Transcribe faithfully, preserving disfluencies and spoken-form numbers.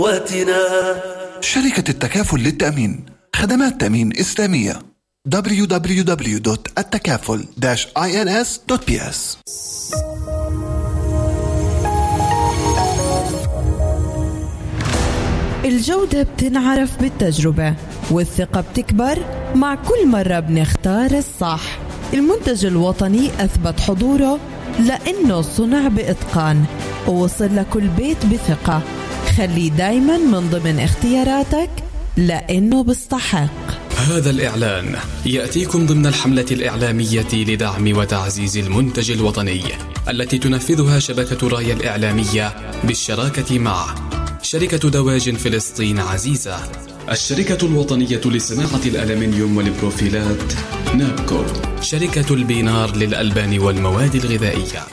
واتنا. شركة التكافل للتأمين، خدمات تأمين إسلامية. دبليو دبليو دبليو دوت التكافل داش إن إس دوت بي إس. الجودة بتنعرف بالتجربة، والثقة بتكبر مع كل مرة بنختار الصح. المنتج الوطني أثبت حضوره لأنه صنع بإتقان ووصل لكل بيت بثقة. خليه دايما من ضمن اختياراتك لأنه بيستحق. هذا الإعلان يأتيكم ضمن الحملة الإعلامية لدعم وتعزيز المنتج الوطني التي تنفذها شبكة رايا الإعلامية بالشراكة مع شركة دواجن فلسطين عزيزة، الشركة الوطنية لصناعة الألمنيوم والبروفيلات نابكو، شركة البينار للألبان والمواد الغذائية.